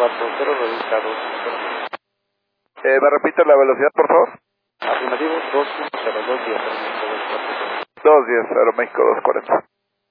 240 revista 210. ¿Me repite la velocidad, por favor? Afirmativo, 210. 210, Aeroméxico 240.